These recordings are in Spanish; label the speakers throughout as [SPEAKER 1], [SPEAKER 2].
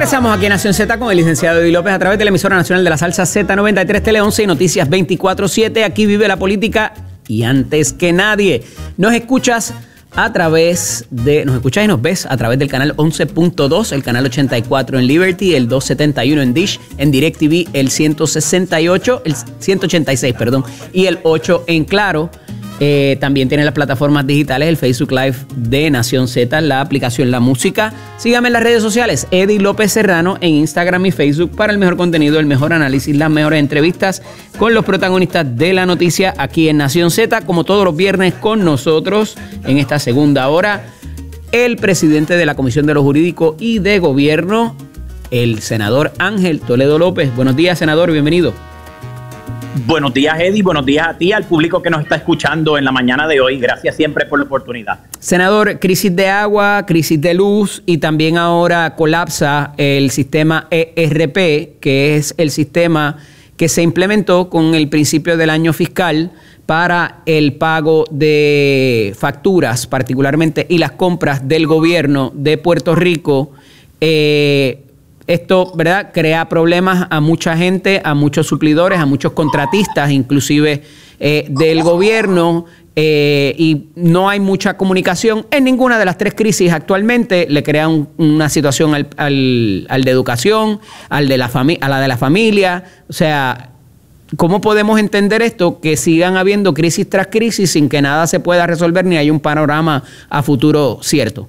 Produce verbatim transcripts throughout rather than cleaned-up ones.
[SPEAKER 1] Regresamos aquí en Nación Z con el licenciado Eddie López a través de la emisora nacional de la salsa Z noventa y tres Tele once y Noticias veinticuatro siete. Aquí vive la política y antes que nadie. Nos escuchas a través de, nos escuchas y nos ves a través del canal once punto dos, el canal ochenta y cuatro en Liberty, el doscientos setenta y uno en Dish, en DirecTV el ciento sesenta y ocho, el ciento ochenta y seis, perdón, y el ocho en Claro. Eh, también tiene las plataformas digitales, el Facebook Live de Nación Z, la aplicación La Música. Sígame en las redes sociales, Eddie López Serrano, en Instagram y Facebook para el mejor contenido, el mejor análisis, las mejores entrevistas con los protagonistas de la noticia aquí en Nación Z, como todos los viernes con nosotros en esta segunda hora, el presidente de la Comisión de lo Jurídico y de Gobierno, el senador Ángel Toledo López. Buenos días, senador, bienvenido.
[SPEAKER 2] Buenos días, Eddie. Buenos días a ti, al público que nos está escuchando en la mañana de hoy. Gracias siempre por la oportunidad.
[SPEAKER 1] Senador, crisis de agua, crisis de luz y también ahora colapsa el sistema E R P, que es el sistema que se implementó con el principio del año fiscal para el pago de facturas, particularmente, y las compras del gobierno de Puerto Rico. Eh, Esto, ¿verdad?, crea problemas a mucha gente, a muchos suplidores, a muchos contratistas, inclusive eh, del gobierno, eh, y no hay mucha comunicación en ninguna de las tres crisis actualmente. Le crea un, una situación al, al, al de educación, al de la fami- a la de la familia. O sea, ¿cómo podemos entender esto? Que sigan habiendo crisis tras crisis sin que nada se pueda resolver ni hay un panorama a futuro cierto.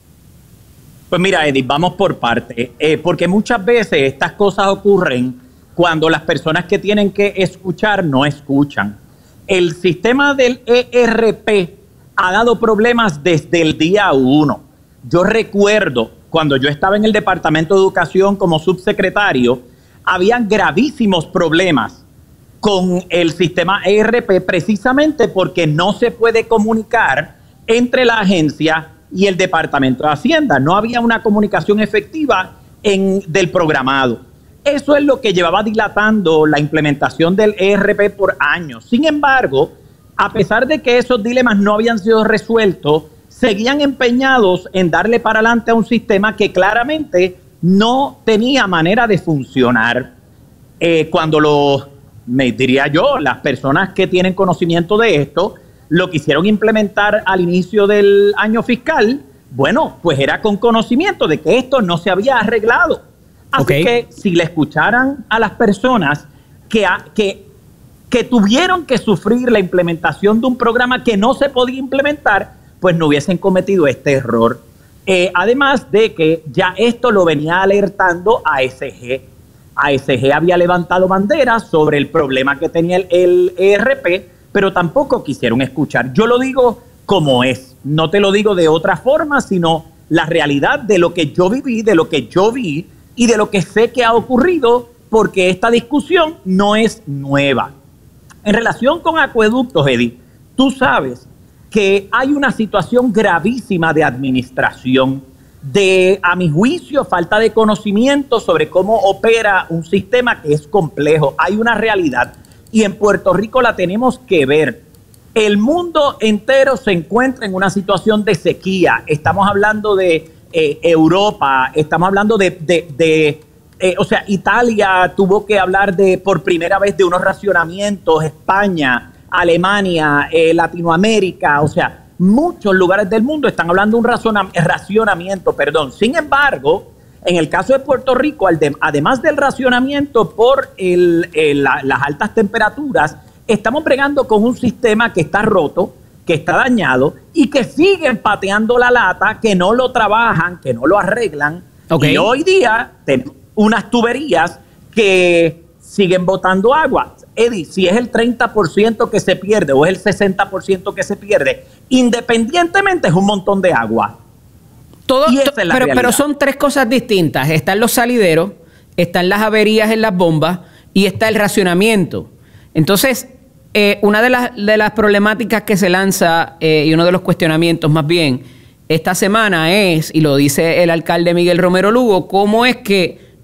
[SPEAKER 2] Pues mira, Eddie, vamos por parte, eh, porque muchas veces estas cosas ocurren cuando las personas que tienen que escuchar no escuchan. El sistema del E R P ha dado problemas desde el día uno. Yo recuerdo cuando yo estaba en el Departamento de Educación como subsecretario, habían gravísimos problemas con el sistema E R P precisamente porque no se puede comunicar entre la agencia y el Departamento de Hacienda. No había una comunicación efectiva en, del programado. Eso es lo que llevaba dilatando la implementación del E R P por años. Sin embargo, a pesar de que esos dilemas no habían sido resueltos, seguían empeñados en darle para adelante a un sistema que claramente no tenía manera de funcionar. Eh, cuando lo, me diría yo, las personas que tienen conocimiento de esto, lo quisieron implementar al inicio del año fiscal, bueno, pues era con conocimiento de que esto no se había arreglado. Así okay. que si le escucharan a las personas que, a, que, que tuvieron que sufrir la implementación de un programa que no se podía implementar, pues no hubiesen cometido este error. Eh, además de que ya esto lo venía alertando A S G. A S G había levantado banderas sobre el problema que tenía el, el E R P, pero tampoco quisieron escuchar. Yo lo digo como es, no te lo digo de otra forma, sino la realidad de lo que yo viví, de lo que yo vi y de lo que sé que ha ocurrido, porque esta discusión no es nueva. En relación con acueductos, Eddie, tú sabes que hay una situación gravísima de administración, de, a mi juicio, falta de conocimiento sobre cómo opera un sistema que es complejo. Hay una realidad. Y en Puerto Rico la tenemos que ver. El mundo entero se encuentra en una situación de sequía. Estamos hablando de eh, Europa, estamos hablando de, de, de eh, o sea, Italia tuvo que hablar de por primera vez de unos racionamientos, España, Alemania, eh, Latinoamérica, o sea, muchos lugares del mundo están hablando de un razona, racionamiento, perdón. Sin embargo, en el caso de Puerto Rico, además del racionamiento por el, el, la, las altas temperaturas, estamos bregando con un sistema que está roto, que está dañado y que siguen pateando la lata, que no lo trabajan, que no lo arreglan. Okay. Y hoy día tenemos unas tuberías que siguen botando agua. Eddie, si es el treinta por ciento que se pierde o es el sesenta por ciento que se pierde, independientemente es un montón de agua.
[SPEAKER 1] Todo, to, pero, pero son tres cosas distintas. Están los salideros, están las averías en las bombas y está el racionamiento. Entonces, eh, una de las, de las problemáticas que se lanza eh, y uno de los cuestionamientos más bien esta semana es, y lo dice el alcalde Miguel Romero Lugo, cómo es que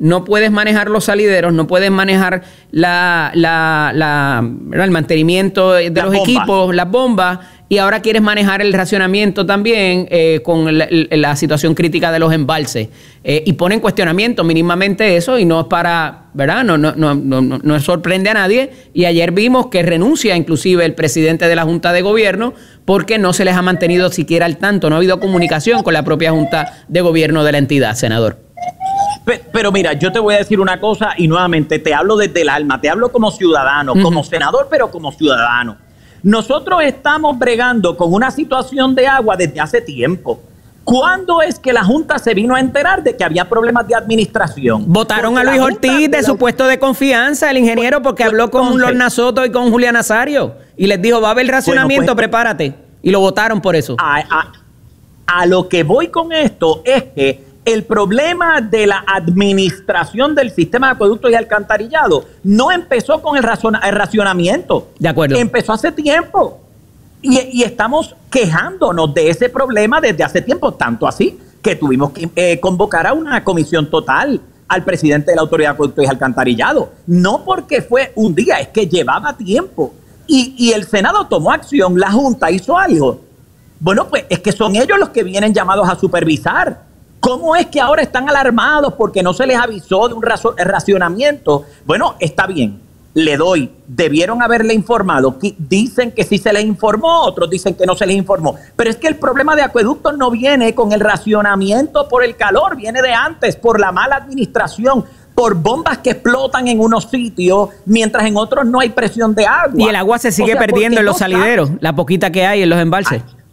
[SPEAKER 1] no puedes manejar los salideros, no puedes manejar la, la, la, el mantenimiento de la los bomba. equipos, las bombas, y ahora quieres manejar el racionamiento también eh, con la, la situación crítica de los embalses. Eh, y pone en cuestionamiento mínimamente eso, y no es para, ¿verdad? No, no, no, no, no sorprende a nadie. Y ayer vimos que renuncia inclusive el presidente de la Junta de Gobierno porque no se les ha mantenido siquiera al tanto, no ha habido comunicación con la propia Junta de Gobierno de la entidad, senador.
[SPEAKER 2] Pero mira, yo te voy a decir una cosa y nuevamente te hablo desde el alma, te hablo como ciudadano, uh-huh. como senador, pero como ciudadano. Nosotros estamos bregando con una situación de agua desde hace tiempo. ¿Cuándo es que la Junta se vino a enterar de que había problemas de administración?
[SPEAKER 1] Votaron porque a Luis Ortiz de, de su la... puesto de confianza, el ingeniero, porque pues, habló con entonces, Lorna Soto y con Julián Nazario y les dijo, va a haber racionamiento, bueno, pues, prepárate. Y lo votaron por eso.
[SPEAKER 2] A, a, a lo que voy con esto es que el problema de la administración del sistema de acueductos y alcantarillado no empezó con el, razona, el racionamiento.
[SPEAKER 1] De acuerdo.
[SPEAKER 2] Empezó hace tiempo. Y, y estamos quejándonos de ese problema desde hace tiempo, tanto así que tuvimos que eh, convocar a una comisión total al presidente de la Autoridad de Acueductos y Alcantarillado. No porque fue un día, es que llevaba tiempo. Y, y el Senado tomó acción, la Junta hizo algo. Bueno, pues es que son ellos los que vienen llamados a supervisar. ¿Cómo es que ahora están alarmados porque no se les avisó de un racionamiento? Bueno, está bien, le doy. Debieron haberle informado. Dicen que sí se les informó, otros dicen que no se les informó. Pero es que el problema de acueductos no viene con el racionamiento por el calor, viene de antes, por la mala administración, por bombas que explotan en unos sitios, mientras en otros no hay presión de agua.
[SPEAKER 1] Y el agua se sigue o sea, perdiendo en los no salideros, sabe. La poquita que hay en los embalses. Ay.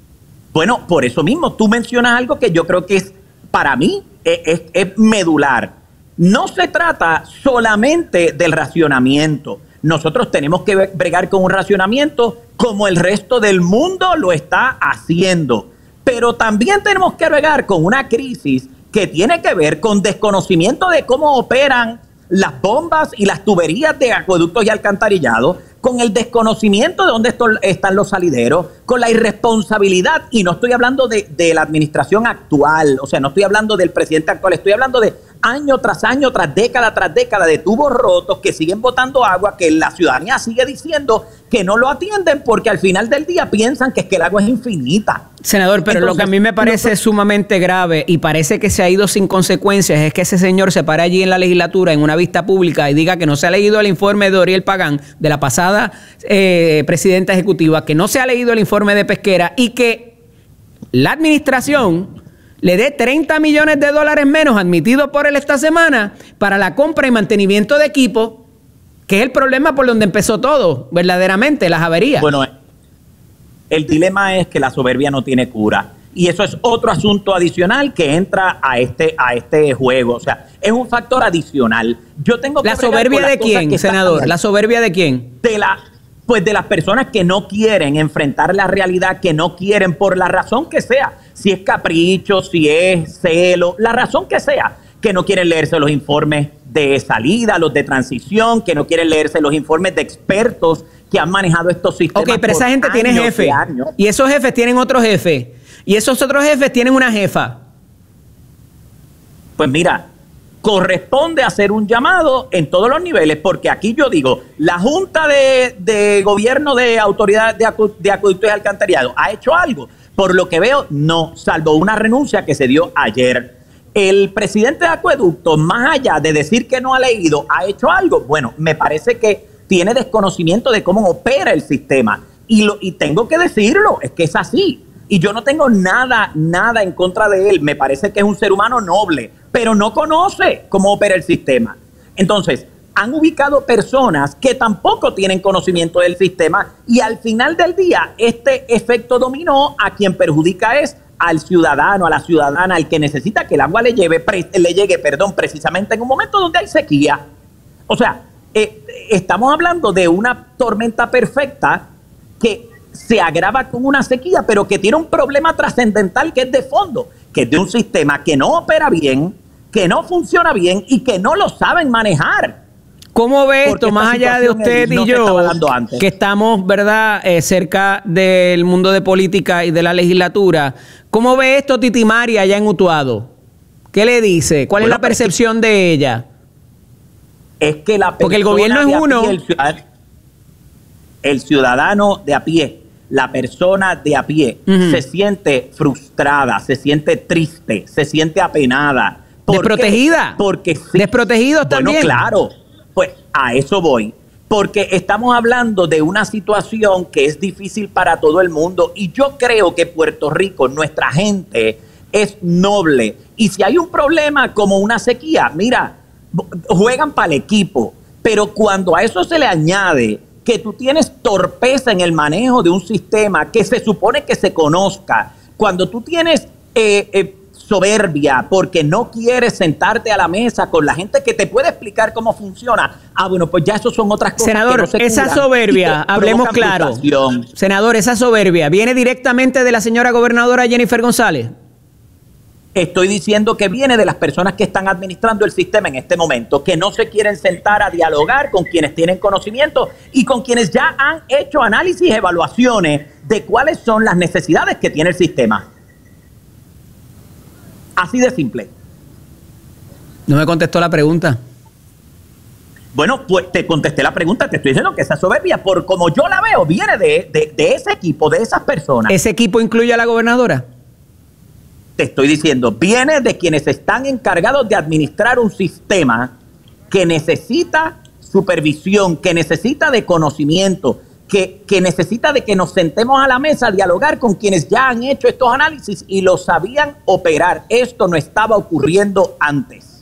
[SPEAKER 2] Bueno, por eso mismo, tú mencionas algo que yo creo que es, para mí, es, es, es medular. No se trata solamente del racionamiento. Nosotros tenemos que bregar con un racionamiento como el resto del mundo lo está haciendo. Pero también tenemos que bregar con una crisis que tiene que ver con desconocimiento de cómo operan las bombas y las tuberías de acueductos y alcantarillados, con el desconocimiento de dónde están los salideros, con la irresponsabilidad, y no estoy hablando de, de la administración actual, o sea, no estoy hablando del presidente actual, estoy hablando de año tras año, tras década tras década de tubos rotos que siguen botando agua, que la ciudadanía sigue diciendo que no lo atienden porque al final del día piensan que es que el agua es infinita.
[SPEAKER 1] Senador, pero Entonces, lo que a mí me parece nosotros... sumamente grave y parece que se ha ido sin consecuencias es que ese señor se pare allí en la legislatura en una vista pública y diga que no se ha leído el informe de Oriel Pagán, de la pasada eh, presidenta ejecutiva, que no se ha leído el informe de Pesquera y que la administración le dé treinta millones de dólares menos admitidos por él esta semana para la compra y mantenimiento de equipo, que es el problema por donde empezó todo, verdaderamente, las averías.
[SPEAKER 2] Bueno, el dilema es que la soberbia no tiene cura. Y eso es otro asunto adicional que entra a este, a este juego. O sea, es un factor adicional. Yo tengo que
[SPEAKER 1] ¿La soberbia de quién, senador? ¿La soberbia de quién?
[SPEAKER 2] De la, pues de las personas que no quieren enfrentar la realidad, que no quieren, por la razón que sea, si es capricho, si es celo, la razón que sea, que no quieren leerse los informes de salida, los de transición, que no quieren leerse los informes de expertos que han manejado estos sistemas.
[SPEAKER 1] Ok, pero esa gente tiene jefe. Y esos jefes tienen otros jefes. Y esos otros jefes tienen una jefa.
[SPEAKER 2] Pues mira, corresponde hacer un llamado en todos los niveles, porque aquí yo digo, la Junta de, de Gobierno de Autoridad de, Acu de Acueductos y Alcantarillado ha hecho algo. Por lo que veo, no, salvo una renuncia que se dio ayer. El presidente de Acueductos, más allá de decir que no ha leído, ha hecho algo. Bueno, me parece que tiene desconocimiento de cómo opera el sistema. Y, lo, y tengo que decirlo, es que es así. Y yo no tengo nada, nada en contra de él. Me parece que es un ser humano noble, pero no conoce cómo opera el sistema. Entonces, han ubicado personas que tampoco tienen conocimiento del sistema y al final del día, este efecto dominó a quien perjudica es al ciudadano, a la ciudadana, al que necesita que el agua le, lleve, le llegue perdón, precisamente en un momento donde hay sequía. O sea, eh, estamos hablando de una tormenta perfecta que se agrava con una sequía, pero que tiene un problema trascendental que es de fondo, que es de un sistema que no opera bien, que no funciona bien y que no lo saben manejar.
[SPEAKER 1] ¿Cómo ve esto, más allá de usted y yo, que estamos, verdad, eh, cerca del mundo de política y de la legislatura? ¿Cómo ve esto Titi Mari allá en Utuado? ¿Qué le dice? ¿Cuál bueno, es la percepción de ella?
[SPEAKER 2] Es que la persona
[SPEAKER 1] Porque el gobierno es uno.
[SPEAKER 2] Pie, el, ciudadano, el ciudadano de a pie, la persona de a pie, uh-huh. se siente frustrada, se siente triste, se siente apenada.
[SPEAKER 1] ¿Desprotegida?
[SPEAKER 2] Porque sí.
[SPEAKER 1] ¿Desprotegidos bueno, también?
[SPEAKER 2] Bueno, claro. Pues a eso voy. Porque estamos hablando de una situación que es difícil para todo el mundo. Y yo creo que Puerto Rico, nuestra gente, es noble. Y si hay un problema como una sequía, mira, juegan para el equipo. Pero cuando a eso se le añade que tú tienes torpeza en el manejo de un sistema que se supone que se conozca, cuando tú tienes eh, eh, soberbia porque no quieres sentarte a la mesa con la gente que te puede explicar cómo funciona, ah, bueno, pues ya eso son otras cosas.
[SPEAKER 1] Senador, que no se esa soberbia, hablemos claro. Senador, esa soberbia, ¿viene directamente de la señora gobernadora Jennifer González?
[SPEAKER 2] Estoy diciendo que viene de las personas que están administrando el sistema en este momento, que no se quieren sentar a dialogar con quienes tienen conocimiento y con quienes ya han hecho análisis y evaluaciones de cuáles son las necesidades que tiene el sistema. Así de simple.
[SPEAKER 1] No me contestó la pregunta.
[SPEAKER 2] Bueno, pues te contesté la pregunta, te estoy diciendo que esa soberbia, por como yo la veo, viene de, de, de ese equipo, de esas personas.
[SPEAKER 1] ¿Ese equipo incluye a la gobernadora?
[SPEAKER 2] Te estoy diciendo, viene de quienes están encargados de administrar un sistema que necesita supervisión, que necesita de conocimiento, que, que necesita de que nos sentemos a la mesa a dialogar con quienes ya han hecho estos análisis y lo sabían operar. Esto no estaba ocurriendo antes.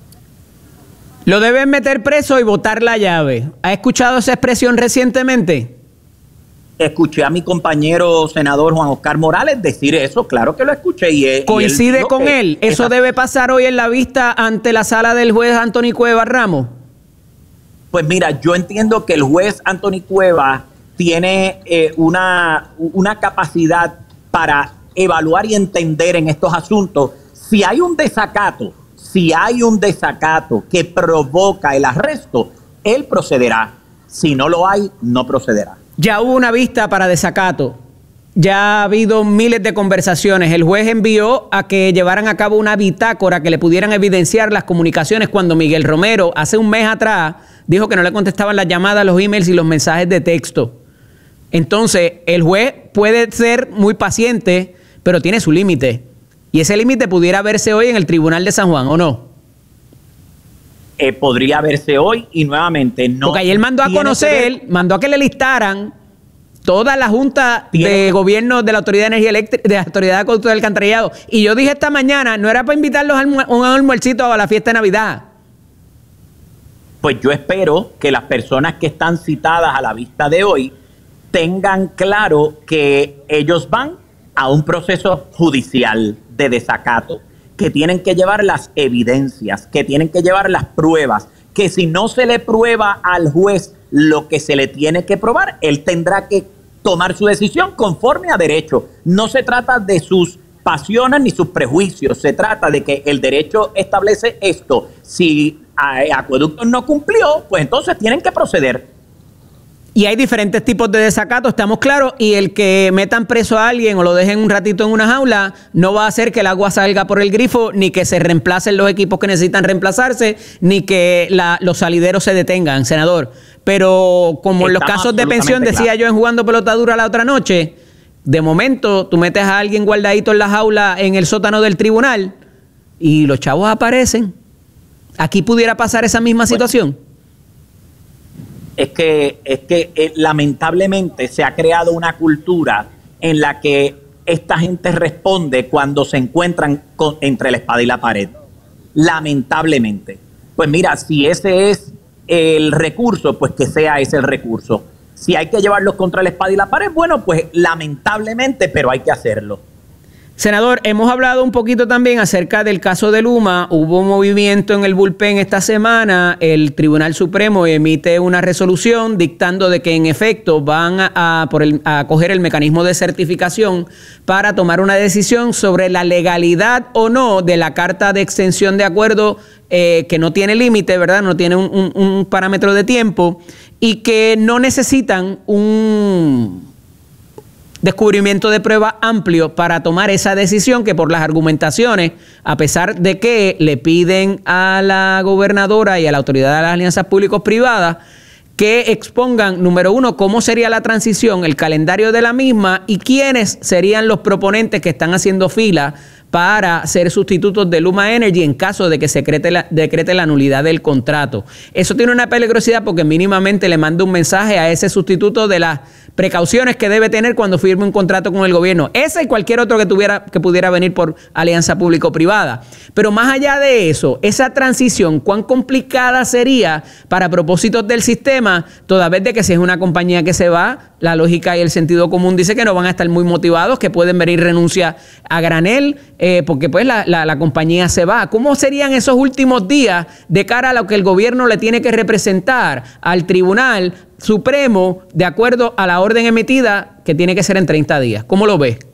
[SPEAKER 1] Lo deben meter preso y botar la llave. ¿Ha escuchado esa expresión recientemente?
[SPEAKER 2] Escuché a mi compañero senador Juan Oscar Morales decir eso, claro que lo escuché. Y,
[SPEAKER 1] ¿Coincide y él con él? ¿Eso esa... debe pasar hoy en la vista ante la sala del juez Anthony Cuevas Ramos?
[SPEAKER 2] Pues mira, yo entiendo que el juez Anthony Cuevas tiene eh, una, una capacidad para evaluar y entender en estos asuntos. Si hay un desacato, si hay un desacato que provoca el arresto, él procederá. Si no lo hay, no procederá.
[SPEAKER 1] Ya hubo una vista para desacato. Ya ha habido miles de conversaciones. El juez envió a que llevaran a cabo una bitácora que le pudieran evidenciar las comunicaciones cuando Miguel Romero, hace un mes atrás, dijo que no le contestaban las llamadas, los emails y los mensajes de texto. Entonces, el juez puede ser muy paciente, pero tiene su límite. Y ese límite pudiera verse hoy en el Tribunal de San Juan, ¿o no?
[SPEAKER 2] Eh, podría verse hoy y nuevamente no.
[SPEAKER 1] Porque ayer mandó a conocer, mandó a que le listaran toda la Junta de Gobierno de la Autoridad de Energía Eléctrica, de la Autoridad de Acueducto del Alcantarillado. Y yo dije esta mañana, no era para invitarlos a un almuercito a la fiesta de Navidad.
[SPEAKER 2] Pues yo espero que las personas que están citadas a la vista de hoy tengan claro que ellos van a un proceso judicial de desacato, que tienen que llevar las evidencias, que tienen que llevar las pruebas, que si no se le prueba al juez lo que se le tiene que probar, él tendrá que tomar su decisión conforme a derecho. No se trata de sus pasiones ni sus prejuicios, se trata de que el derecho establece esto. Si Acueductos no cumplió, pues entonces tienen que proceder.
[SPEAKER 1] Y hay diferentes tipos de desacato, estamos claros, y el que metan preso a alguien o lo dejen un ratito en una jaula no va a hacer que el agua salga por el grifo, ni que se reemplacen los equipos que necesitan reemplazarse, ni que la, los salideros se detengan, senador. Pero como en los casos de pensión, decía claro. yo en Jugando Pelota Dura la otra noche, de momento tú metes a alguien guardadito en la jaula en el sótano del tribunal y los chavos aparecen. ¿Aquí pudiera pasar esa misma situación?
[SPEAKER 2] Es que, es que eh, lamentablemente se ha creado una cultura en la que esta gente responde cuando se encuentran con, entre la espada y la pared. Lamentablemente. Pues mira, si ese es el recurso, pues que sea ese el recurso. Si hay que llevarlos contra la espada y la pared, bueno, pues lamentablemente, pero hay que hacerlo.
[SPEAKER 1] Senador, hemos hablado un poquito también acerca del caso de Luma. Hubo movimiento en el bullpen esta semana. El Tribunal Supremo emite una resolución dictando de que en efecto van a, a, por el, a coger el mecanismo de certificación para tomar una decisión sobre la legalidad o no de la carta de extensión de acuerdo eh, que no tiene límite, ¿verdad? No tiene un, un, un parámetro de tiempo y que no necesitan un... descubrimiento de prueba amplio para tomar esa decisión que por las argumentaciones, a pesar de que le piden a la gobernadora y a la autoridad de las alianzas públicos-privadas que expongan, número uno, cómo sería la transición, el calendario de la misma y quiénes serían los proponentes que están haciendo fila para ser sustitutos de Luma Energy en caso de que se decrete la, decrete la nulidad del contrato. Eso tiene una peligrosidad porque mínimamente le manda un mensaje a ese sustituto de las precauciones que debe tener cuando firme un contrato con el gobierno. Ese y cualquier otro que tuviera que pudiera venir por alianza público-privada. Pero más allá de eso, esa transición, ¿cuán complicada sería para propósitos del sistema? Toda vez de que si es una compañía que se va, la lógica y el sentido común dice que no van a estar muy motivados, que pueden venir renuncia a granel, eh, porque pues la, la, la compañía se va. ¿Cómo serían esos últimos días de cara a lo que el gobierno le tiene que representar al Tribunal Supremo de acuerdo a la orden emitida que tiene que ser en treinta días? ¿Cómo lo ves?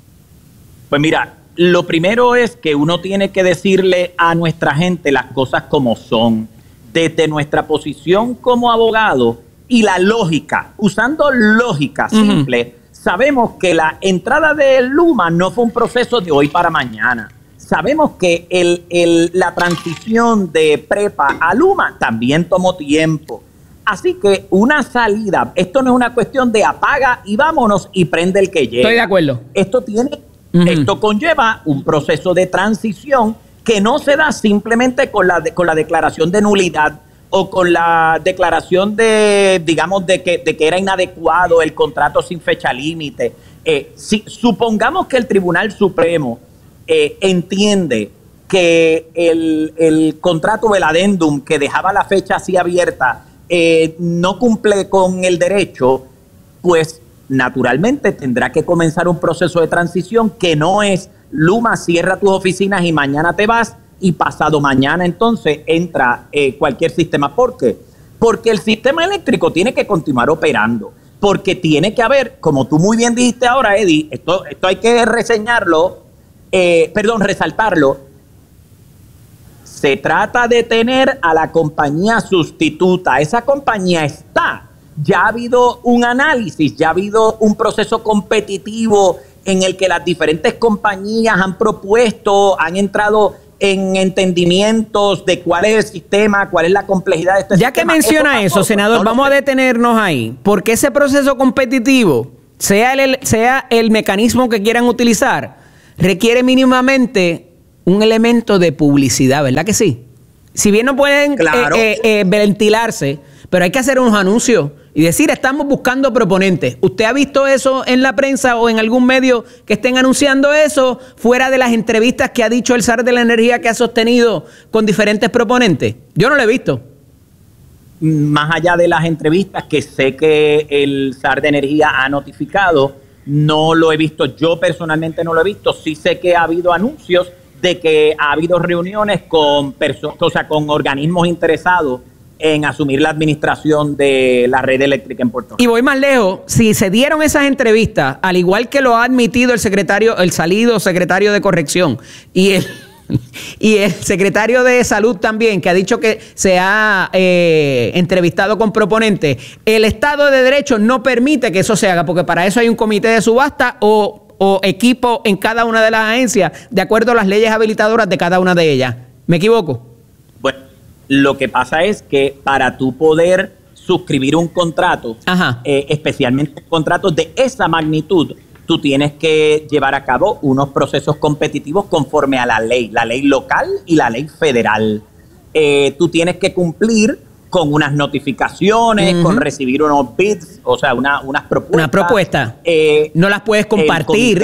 [SPEAKER 2] Pues mira, lo primero es que uno tiene que decirle a nuestra gente las cosas como son, desde nuestra posición como abogado y la lógica, usando lógica simple, uh-huh. Sabemos que la entrada de Luma no fue un proceso de hoy para mañana. Sabemos que el, el, la transición de prepa a Luma también tomó tiempo. Así que una salida, esto no es una cuestión de apaga y vámonos y prende el que llega.
[SPEAKER 1] Estoy de acuerdo.
[SPEAKER 2] Esto tiene, uh-huh. Esto conlleva un proceso de transición que no se da simplemente con la, de, con la declaración de nulidad o con la declaración de, digamos, de que, de que era inadecuado el contrato sin fecha límite. Eh, si supongamos que el Tribunal Supremo eh, entiende que el, el contrato, el adendum que dejaba la fecha así abierta, eh, no cumple con el derecho, pues naturalmente tendrá que comenzar un proceso de transición que no es Luma, cierra tus oficinas y mañana te vas, y pasado mañana entonces entra eh, cualquier sistema. ¿Por qué? Porque el sistema eléctrico tiene que continuar operando, porque tiene que haber, como tú muy bien dijiste ahora, Eddie, esto, esto hay que reseñarlo, eh, perdón, resaltarlo. Se trata de tener a la compañía sustituta. Esa compañía está. Ya ha habido un análisis, ya ha habido un proceso competitivo en el que las diferentes compañías han propuesto, han entrado en entendimientos de cuál es el sistema, cuál es la complejidad de este
[SPEAKER 1] ya
[SPEAKER 2] sistema.
[SPEAKER 1] Que menciona eso, eso senador, no vamos a detenernos ahí, porque ese proceso competitivo, sea el, sea el mecanismo que quieran utilizar, requiere mínimamente un elemento de publicidad, ¿verdad que sí? Si bien no pueden claro. eh, eh, eh, ventilarse, pero hay que hacer unos anuncios y decir, estamos buscando proponentes. ¿Usted ha visto eso en la prensa o en algún medio que estén anunciando eso, fuera de las entrevistas que ha dicho el S A R de la Energía que ha sostenido con diferentes proponentes? Yo no lo he visto.
[SPEAKER 2] Más allá de las entrevistas que sé que el S A R de Energía ha notificado, no lo he visto. Yo personalmente no lo he visto. Sí sé que ha habido anuncios de que ha habido reuniones con perso- o sea, con organismos interesados en asumir la administración de la red eléctrica en Puerto Rico.
[SPEAKER 1] Y voy más lejos, si se dieron esas entrevistas, al igual que lo ha admitido el secretario, el salido secretario de Corrección y el, y el secretario de Salud también, que ha dicho que se ha eh, entrevistado con proponentes, el Estado de Derecho no permite que eso se haga, porque para eso hay un comité de subasta o, o equipo en cada una de las agencias, de acuerdo a las leyes habilitadoras de cada una de ellas. ¿Me equivoco?
[SPEAKER 2] Bueno, lo que pasa es que para tú poder suscribir un contrato, eh, especialmente contratos de esa magnitud, tú tienes que llevar a cabo unos procesos competitivos conforme a la ley, la ley local y la ley federal. Eh, tú tienes que cumplir con unas notificaciones, uh-huh. con recibir unos bids, o sea, una, unas propuestas.
[SPEAKER 1] Una propuesta.
[SPEAKER 2] Eh,
[SPEAKER 1] no las puedes compartir.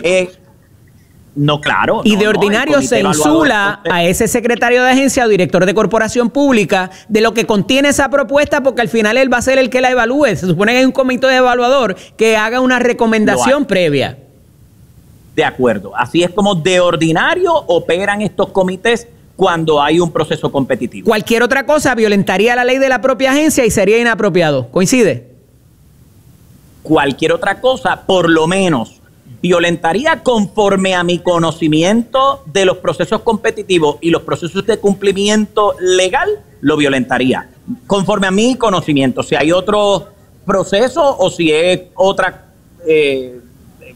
[SPEAKER 2] No, claro.
[SPEAKER 1] Y
[SPEAKER 2] no,
[SPEAKER 1] de ordinario
[SPEAKER 2] no,
[SPEAKER 1] se insula a ese secretario de agencia o director de corporación pública de lo que contiene esa propuesta, porque al final él va a ser el que la evalúe. Se supone que hay un comité de evaluador que haga una recomendación previa.
[SPEAKER 2] De acuerdo. Así es como de ordinario operan estos comités cuando hay un proceso competitivo.
[SPEAKER 1] Cualquier otra cosa violentaría la ley de la propia agencia y sería inapropiado. ¿Coincide?
[SPEAKER 2] Cualquier otra cosa, por lo menos, violentaría conforme a mi conocimiento de los procesos competitivos y los procesos de cumplimiento legal, lo violentaría. Conforme a mi conocimiento, si hay otro proceso o si es otra, eh,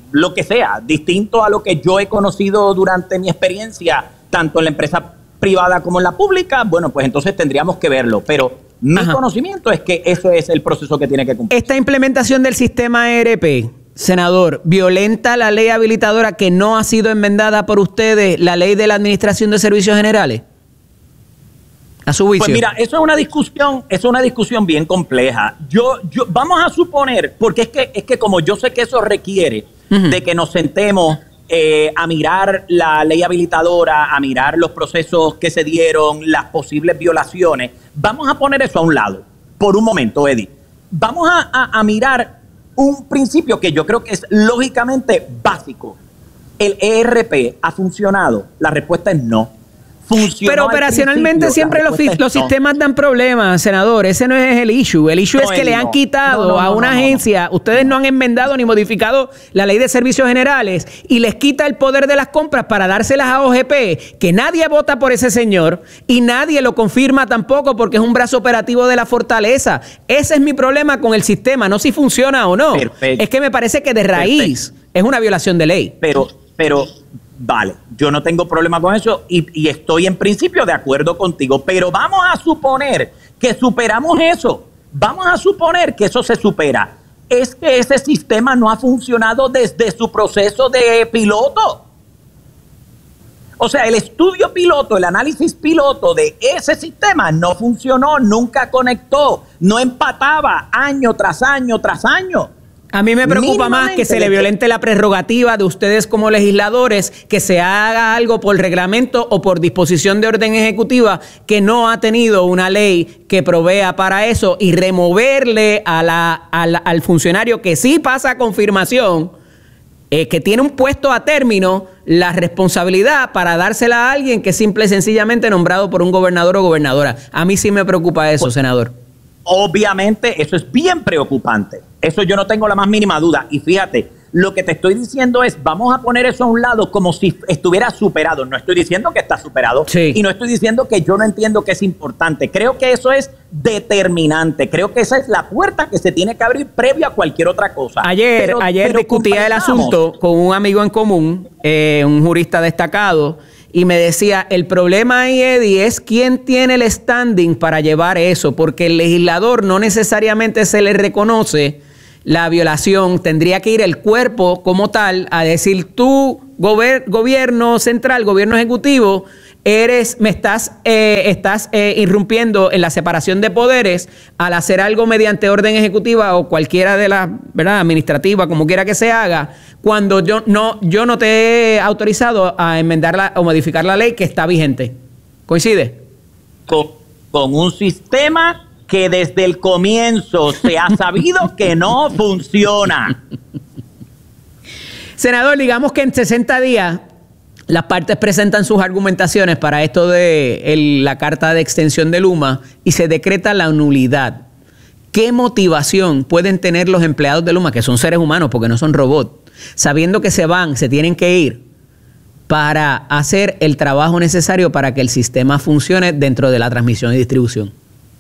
[SPEAKER 2] lo que sea, distinto a lo que yo he conocido durante mi experiencia, tanto en la empresa privada como en la pública, bueno, pues entonces tendríamos que verlo. Pero mi Ajá. conocimiento es que eso es el proceso que tiene que cumplir.
[SPEAKER 1] Esta implementación del sistema E R P, senador, ¿violenta la ley habilitadora que no ha sido enmendada por ustedes, la ley de la Administración de Servicios Generales? A su juicio.
[SPEAKER 2] Pues mira, eso es una discusión, eso es una discusión bien compleja. Yo, yo, vamos a suponer, porque es que, es que como yo sé que eso requiere uh-huh. de que nos sentemos eh, a mirar la ley habilitadora, a mirar los procesos que se dieron, las posibles violaciones, vamos a poner eso a un lado, por un momento, Eddie. Vamos a, a, a mirar un principio que yo creo que es lógicamente básico. ¿El E R P ha funcionado? La respuesta es no.
[SPEAKER 1] Pero operacionalmente siempre los, los no. sistemas dan problemas, senador. Ese no es el issue. El issue no, es que le no. han quitado no, no, a una no, no, agencia. No. Ustedes no han enmendado ni modificado la ley de servicios generales y les quita el poder de las compras para dárselas a O G P, que nadie vota por ese señor y nadie lo confirma tampoco porque es un brazo operativo de la fortaleza. Ese es mi problema con el sistema, no si funciona o no. Perfecto. Es que me parece que de raíz Perfecto. es una violación de ley.
[SPEAKER 2] Pero, pero... Vale, yo no tengo problema con eso y, y estoy en principio de acuerdo contigo, pero vamos a suponer que superamos eso, vamos a suponer que eso se supera. Es que ese sistema no ha funcionado desde su proceso de piloto. O sea, el estudio piloto, el análisis piloto de ese sistema no funcionó, nunca conectó, no empataba año tras año tras año.
[SPEAKER 1] A mí me preocupa más que se le violente la prerrogativa de ustedes como legisladores, que se haga algo por reglamento o por disposición de orden ejecutiva que no ha tenido una ley que provea para eso y removerle a la, a la, al funcionario que sí pasa confirmación, eh, que tiene un puesto a término, la responsabilidad para dársela a alguien que es simple y sencillamente nombrado por un gobernador o gobernadora. A mí sí me preocupa eso, pues, senador.
[SPEAKER 2] Obviamente eso es bien preocupante. Eso yo no tengo la más mínima duda. Y fíjate, lo que te estoy diciendo es, vamos a poner eso a un lado como si estuviera superado. No estoy diciendo que está superado sí. y no estoy diciendo que yo no entiendo que es importante. Creo que eso es determinante. Creo que esa es la puerta que se tiene que abrir previo a cualquier otra cosa.
[SPEAKER 1] Ayer, pero, ayer pero discutía el asunto con un amigo en común, eh, un jurista destacado, y me decía, el problema ahí, Eddie, es quién tiene el standing para llevar eso, porque el legislador no necesariamente se le reconoce la violación. Tendría que ir el cuerpo como tal a decir, tú, gober- gobierno central, gobierno ejecutivo, eres, me estás, eh, estás eh, irrumpiendo en la separación de poderes al hacer algo mediante orden ejecutiva o cualquiera de las, ¿verdad?, administrativa, como quiera que se haga, cuando yo no, yo no te he autorizado a enmendarla o modificar la ley que está vigente. ¿Coincide?
[SPEAKER 2] Con, con un sistema que desde el comienzo se ha sabido que no funciona.
[SPEAKER 1] Senador, digamos que en sesenta días las partes presentan sus argumentaciones para esto de el, la carta de extensión de Luma y se decreta la nulidad. ¿Qué motivación pueden tener los empleados de Luma, que son seres humanos porque no son robots, sabiendo que se van, se tienen que ir, para hacer el trabajo necesario para que el sistema funcione dentro de la transmisión y distribución?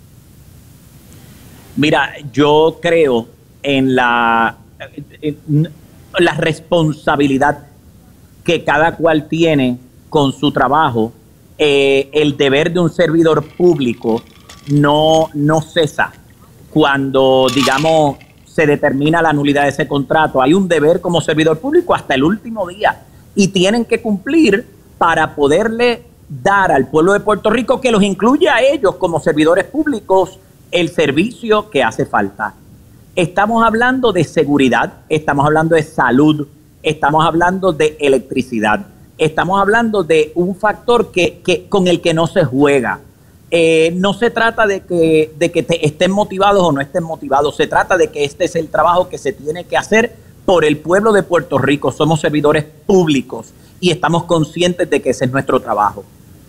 [SPEAKER 2] Mira, yo creo en la, en la responsabilidad que cada cual tiene con su trabajo. Eh, el deber de un servidor público no, no cesa cuando, digamos, se determina la nulidad de ese contrato. Hay un deber como servidor público hasta el último día y tienen que cumplir para poderle dar al pueblo de Puerto Rico, que los incluye a ellos como servidores públicos, el servicio que hace falta. Estamos hablando de seguridad, estamos hablando de salud, estamos hablando de electricidad, estamos hablando de un factor que, que, con el que no se juega. Eh, no se trata de que, de que te estén motivados o no estén motivados, se trata de que este es el trabajo que se tiene que hacer por el pueblo de Puerto Rico. Somos servidores públicos y estamos conscientes de que ese es nuestro trabajo.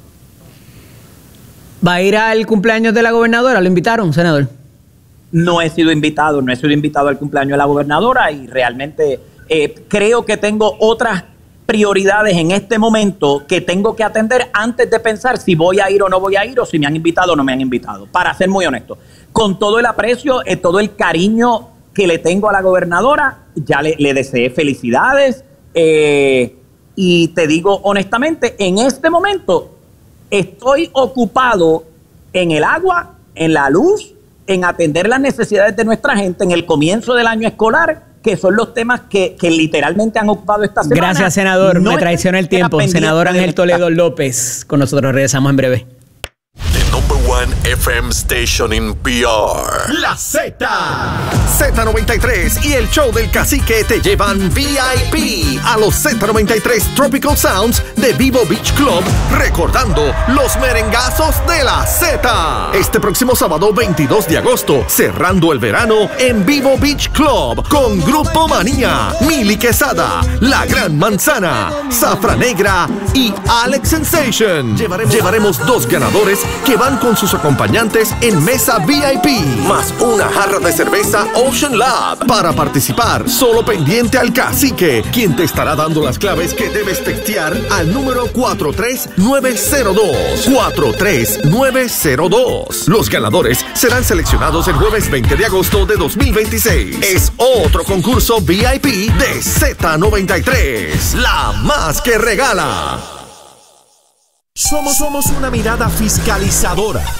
[SPEAKER 1] ¿Va a ir al cumpleaños de la gobernadora? ¿Lo invitaron, senador?
[SPEAKER 2] No he sido invitado, no he sido invitado al cumpleaños de la gobernadora y realmente eh, creo que tengo otras prioridades en este momento que tengo que atender antes de pensar si voy a ir o no voy a ir o si me han invitado o no me han invitado, para ser muy honesto. Con todo el aprecio, eh, todo el cariño que le tengo a la gobernadora, ya le, le deseé felicidades. Eh, y te digo honestamente, en este momento estoy ocupado en el agua, en la luz, en atender las necesidades de nuestra gente en el comienzo del año escolar, que son los temas que, que literalmente han ocupado esta semana.
[SPEAKER 1] Gracias, senador.
[SPEAKER 2] No
[SPEAKER 1] Me traiciona el tiempo. Senador Ángel Toledo López, con nosotros. Regresamos en breve.
[SPEAKER 3] The number one F M station in P R.
[SPEAKER 4] La Z. Z noventa y tres y el show del cacique te llevan V I P a los Z noventa y tres Tropical Sounds de Vivo Beach Club, recordando los merengazos de la Z. Este próximo sábado veintidós de agosto, cerrando el verano en Vivo Beach Club con Grupo Manía, Mili Quesada, La Gran Manzana, Zafra Negra y Alex Sensation. Llevaremos, llevaremos dos ganadores que van con sus acompañantes en mesa V I P, más una jarra de cerveza Ocean Lab. Para participar, solo pendiente al cacique, quien te estará dando las claves que debes textear al número cuatro tres nueve cero dos. cuatro tres nueve cero dos. Los ganadores serán seleccionados el jueves veinte de agosto de dos mil veintiséis. Es otro concurso V I P de Z noventa y tres, la más que regala. Somos, somos una mirada fiscalizadora